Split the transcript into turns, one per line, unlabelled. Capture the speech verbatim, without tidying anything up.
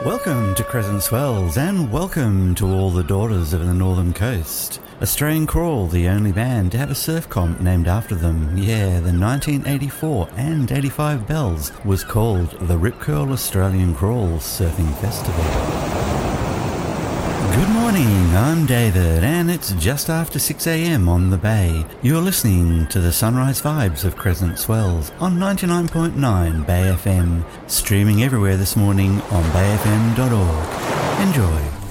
Welcome to Crescent Swells, and welcome to all the daughters of the Northern Coast. Australian Crawl, the only band to have a surf comp named after them. Yeah, the nineteen eighty-four and eighty-five Bells was called the Rip Curl Australian Crawl Surfing Festival. Good morning, I'm David, and it's just after six a.m. on the Bay. You're listening to the Sunrise Vibes of Crescent Swells on ninety-nine point nine Bay F M, streaming everywhere this morning on bay f m dot org. Enjoy.